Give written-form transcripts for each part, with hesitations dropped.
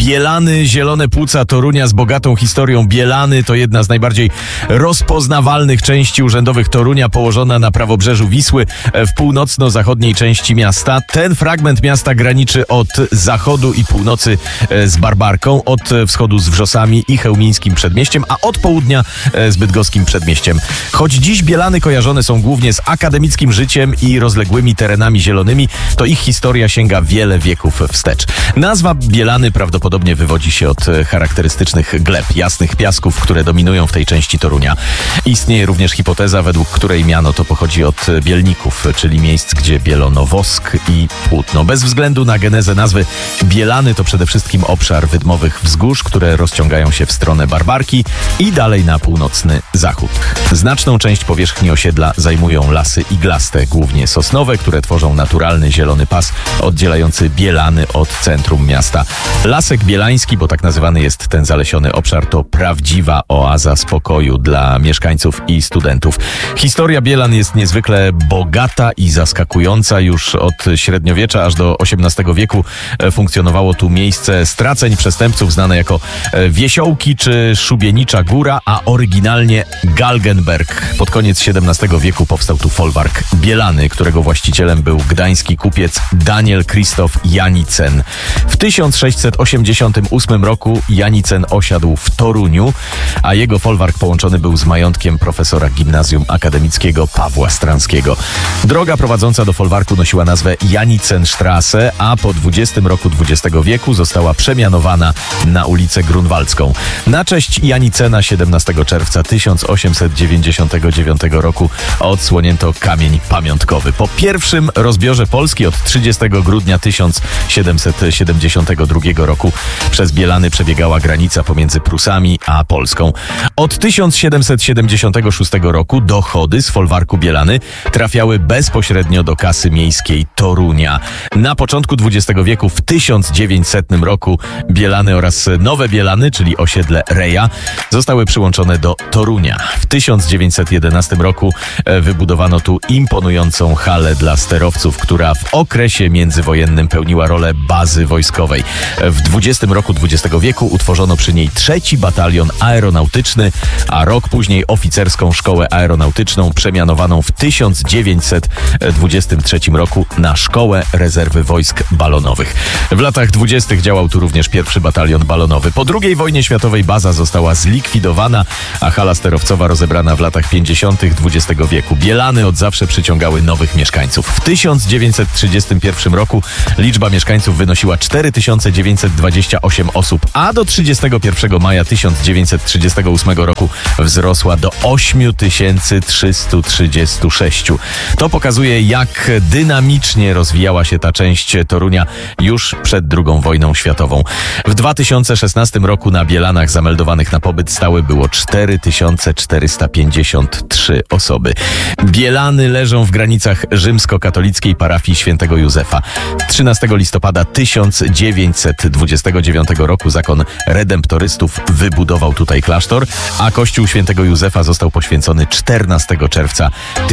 Bielany, zielone płuca Torunia z bogatą historią. Bielany to jedna z najbardziej rozpoznawalnych części urzędowych Torunia, położona na prawobrzeżu Wisły w północno-zachodniej części miasta. Ten fragment miasta graniczy od zachodu i północy z Barbarką, od wschodu z Wrzosami i Chełmińskim Przedmieściem, a od południa z Bydgoskim Przedmieściem. Choć dziś Bielany kojarzone są głównie z akademickim życiem i rozległymi terenami zielonymi, to ich historia sięga wiele wieków wstecz. Nazwa Bielany prawdopodobnie wywodzi się od charakterystycznych gleb, jasnych piasków, które dominują w tej części Torunia. Istnieje również hipoteza, według której miano to pochodzi od bielników, czyli miejsc, gdzie bielono wosk i płótno. Bez względu na genezę nazwy, Bielany to przede wszystkim obszar wydmowych wzgórz, które rozciągają się w stronę Barbarki i dalej na północny zachód. Znaczną część powierzchni osiedla zajmują lasy iglaste, głównie sosnowe, które tworzą naturalny zielony pas oddzielający Bielany od centrum miasta. Lasek Bielański, bo tak nazywany jest ten zalesiony obszar, to prawdziwa oaza spokoju dla mieszkańców i studentów. Historia Bielan jest niezwykle bogata i zaskakująca. Już od średniowiecza aż do XVIII wieku funkcjonowało tu miejsce straceń przestępców znane jako Wiesiołki czy Szubienicza Góra, a oryginalnie Galgenberg. Pod koniec XVII wieku powstał tu folwark Bielany, którego właścicielem był gdański kupiec Daniel Krzysztof Janicen. W 1688 roku Janicen osiadł w Toruniu, a jego folwark połączony był z majątkiem profesora gimnazjum akademickiego Pawła Stranskiego. Droga prowadząca do folwarku nosiła nazwę Janicenstrasse, a po 20 roku XX wieku została przemianowana na ulicę Grunwaldzką. Na cześć Janicena 17 czerwca 1899 roku odsłonięto kamień pamiątkowy. Po pierwszym rozbiorze Polski od 30 grudnia 1772 roku przez Bielany przebiegała granica pomiędzy Prusami a Polską. Od 1776 roku dochody z folwarku Bielany trafiały bezpośrednio do kasy miejskiej Torunia. Na początku XX wieku, w 1900 roku, Bielany oraz Nowe Bielany, czyli osiedle Reja, zostały przyłączone do Torunia. W 1911 roku wybudowano tu imponującą halę dla sterowców, która w okresie międzywojennym pełniła rolę bazy wojskowej. W 20 roku XX wieku utworzono przy niej 3. Batalion Aeronautyczny, a rok później oficerską szkołę aeronautyczną przemianowaną w 1923 roku na Szkołę Rezerwy Wojsk Balonowych. W latach 20. działał tu również 1. Batalion Balonowy. Po II wojnie światowej baza została zlikwidowana, a hala sterowcowa rozebrana w latach 50. XX wieku. Bielany od zawsze przyciągały nowych mieszkańców. W 1931 roku liczba mieszkańców wynosiła 4928 osób, a do 31 maja 1938 roku wzrosła do 8336. To pokazuje, jak dynamicznie rozwijała się ta część Torunia już przed II wojną światową. W 2016 roku na Bielanach zameldowanych na pobyt stały było 4453 osoby. Bielany leżą w granicach rzymskokatolickiej parafii świętego Józefa. 13 listopada 1929 roku zakon redemptorystów wybudował tutaj klasztor, a kościół świętego Józefa został poświęcony 14 czerwca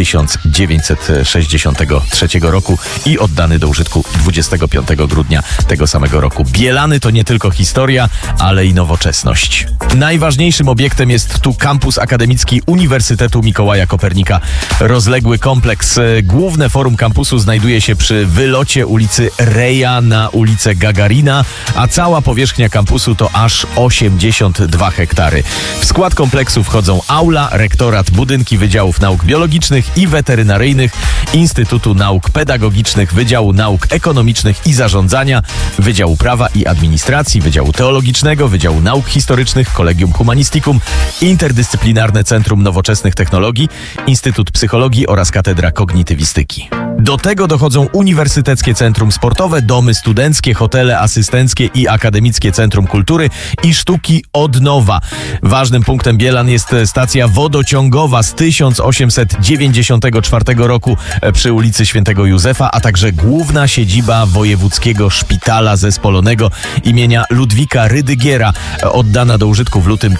1963 roku i oddany do użytku 25 grudnia tego samego roku. Bielany to nie tylko historia, ale i nowoczesność. Najważniejszym obiektem jest tu kampus akademicki Uniwersytetu Mikołaja Kopernika. Rozległy kompleks. Główne forum kampusu znajduje się przy wylocie ulicy Reja na ulicę Gagarina, a cała powierzchnia kampusu to aż 82 hektary. W skład kompleksu wchodzą aula, rektorat, budynki Wydziałów Nauk Biologicznych i Weterynaryjnych, Instytutu Nauk Pedagogicznych, Wydziału Nauk Ekonomicznych i Zarządzania, Wydziału Prawa i Administracji, Wydziału Teologicznego, Wydziału Nauk Historycznych, Collegium Humanisticum, Interdyscyplinarne Centrum Nowoczesnych Technologii, Instytut Psychologii oraz Katedra Kognitywistyki. Do tego dochodzą Uniwersyteckie Centrum Sportowe, domy studenckie, hotele asystenckie i Akademickie Centrum Kultury i Sztuki Odnowa. Ważnym punktem Bielan jest stacja wodociągowa z 1894 roku przy ulicy Świętego Józefa, a także główna siedziba Wojewódzkiego Szpitala Zespolonego imienia Ludwika Rydygiera, oddana do użytku w lutym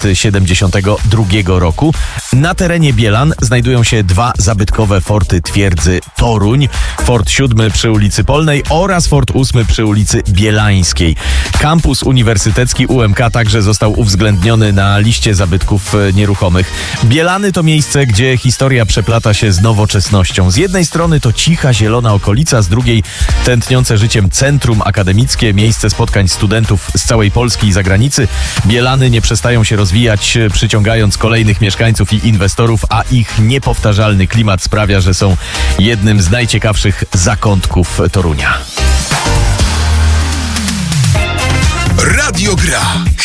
1972 roku. Na terenie Bielan znajdują się 2 zabytkowe forty twierdzy twierdzy Toruń, Fort 7 przy ulicy Polnej oraz Fort 8 przy ulicy Bielańskiej. Kampus uniwersytecki UMK także został uwzględniony na liście zabytków nieruchomych. Bielany to miejsce, gdzie historia przeplata się z nowoczesnością. Z jednej strony to cicha, zielona okolica, z drugiej tętniące życiem centrum akademickie, miejsce spotkań studentów z całej Polski i zagranicy. Bielany nie przestają się rozwijać, przyciągając kolejnych mieszkańców i inwestorów, a ich niepowtarzalny klimat sprawia, że są jednym z najciekawszych zakątków Torunia. Radio Gra.